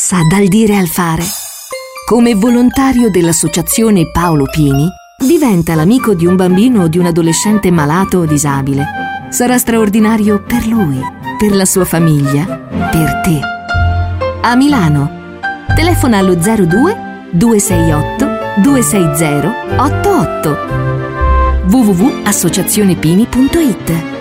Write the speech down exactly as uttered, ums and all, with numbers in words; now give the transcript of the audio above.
passa dal dire al fare. Come volontario dell'associazione Paolo Pini, diventa l'amico di un bambino o di un adolescente malato o disabile. Sarà straordinario per lui, per la sua famiglia, per te. A Milano. Telefona allo zero due due sei otto due sei zero otto otto. w w w punto associazione pini punto it.